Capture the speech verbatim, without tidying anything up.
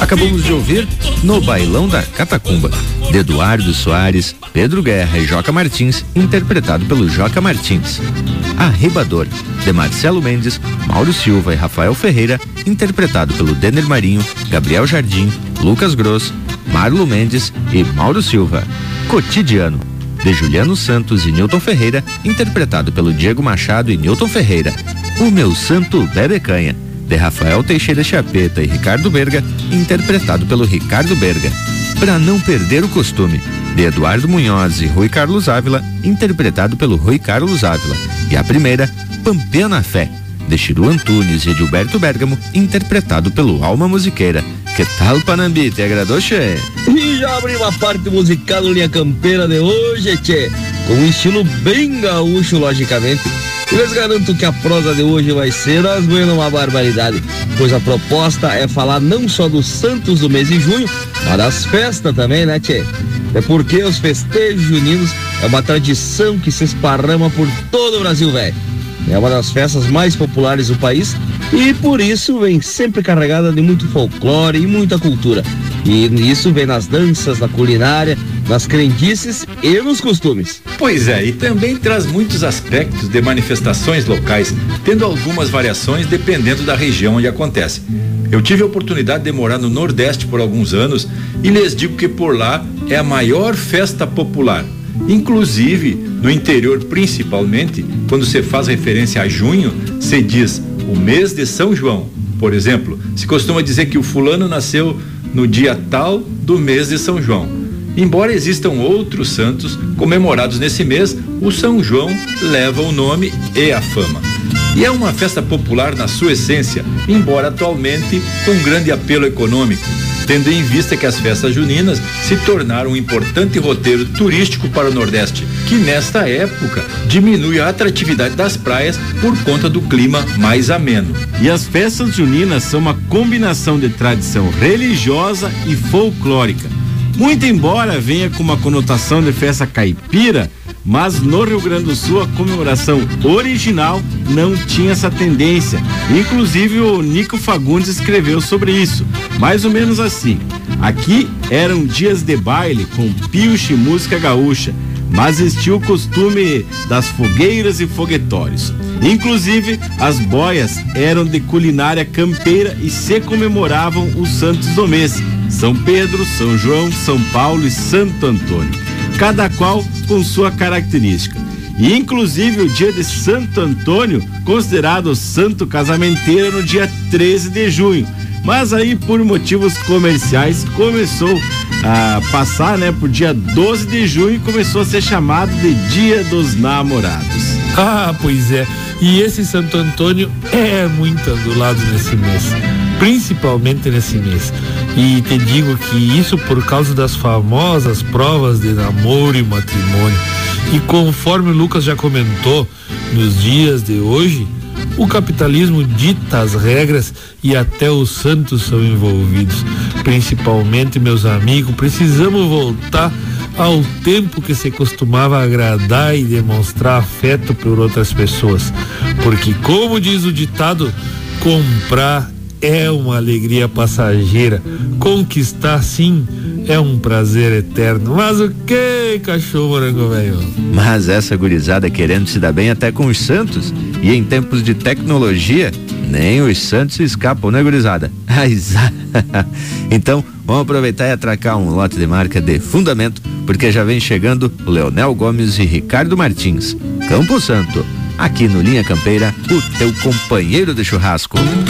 Acabamos de ouvir No Bailão da Catacumba, de Eduardo Soares, Pedro Guerra e Joca Martins, interpretado pelo Joca Martins. Arribador, de Marcelo Mendes, Mauro Silva e Rafael Ferreira, interpretado pelo Denner Marinho, Gabriel Jardim, Lucas Gross, Marlo Mendes e Mauro Silva. Cotidiano, de Juliano Santos e Nilton Ferreira, interpretado pelo Diego Machado e Nilton Ferreira. O Meu Santo Bebe Canha, de Rafael Teixeira Chapeta e Ricardo Berga, interpretado pelo Ricardo Berga. Pra Não Perder o Costume, de Eduardo Munhoz e Rui Carlos Ávila, interpretado pelo Rui Carlos Ávila. E a primeira, Pampeia na Fé, de Chiru Antunes e Gilberto Bergamo, interpretado pelo Alma Musiqueira. Que tal, Panambi? Te agradou, Che? E já abrimos a parte musical do Linha Campeira de hoje, Che, com um estilo bem gaúcho, logicamente. E eu les garanto que a prosa de hoje vai ser as buenas uma barbaridade, pois a proposta é falar não só dos santos do mês de junho, mas das festas também, né, Tchê? É porque os festejos juninos é uma tradição que se esparrama por todo o Brasil, velho. É uma das festas mais populares do país e por isso vem sempre carregada de muito folclore e muita cultura. E isso vem nas danças, na culinária, nas crendices e nos costumes. Pois é, e também traz muitos aspectos de manifestações locais, tendo algumas variações dependendo da região onde acontece. Eu tive a oportunidade de morar no Nordeste por alguns anos e lhes digo que por lá é a maior festa popular. Inclusive, no interior principalmente, quando se faz referência a junho, se diz o mês de São João. Por exemplo, se costuma dizer que o fulano nasceu no dia tal do mês de São João. Embora existam outros santos comemorados nesse mês, o São João leva o nome e a fama. E é uma festa popular na sua essência, embora atualmente com grande apelo econômico, tendo em vista que as festas juninas se tornaram um importante roteiro turístico para o Nordeste, que nesta época diminui a atratividade das praias por conta do clima mais ameno. E as festas juninas são uma combinação de tradição religiosa e folclórica. Muito embora venha com uma conotação de festa caipira, mas no Rio Grande do Sul a comemoração original não tinha essa tendência. Inclusive o Nico Fagundes escreveu sobre isso, mais ou menos assim: aqui eram dias de baile com pioche e música gaúcha, mas existia o costume das fogueiras e foguetórios. Inclusive as boias eram de culinária campeira e se comemoravam os santos do mês: São Pedro, São João, São Paulo e Santo Antônio, cada qual com sua característica. E inclusive o dia de Santo Antônio, considerado santo casamenteiro, no dia treze de junho. Mas aí, por motivos comerciais, começou a passar, né, por dia doze de junho e começou a ser chamado de Dia dos Namorados. Ah, pois é. E esse Santo Antônio é muito adulado nesse mês, principalmente nesse mês. E te digo que isso por causa das famosas provas de namoro e matrimônio. E conforme o Lucas já comentou, nos dias de hoje, o capitalismo dita as regras e até os santos são envolvidos. Principalmente, meus amigos, precisamos voltar ao tempo que se costumava agradar e demonstrar afeto por outras pessoas. Porque, como diz o ditado, comprar é uma alegria passageira, conquistar sim é um prazer eterno. Mas o que, cachorro morango velho? Mas essa gurizada querendo se dar bem até com os santos, e em tempos de tecnologia, nem os santos escapam, né, gurizada? Então, vamos aproveitar e atracar um lote de marca de fundamento, porque já vem chegando o Leonel Gomes e Ricardo Martins. Campo Santo, aqui no Linha Campeira, o teu companheiro de churrasco.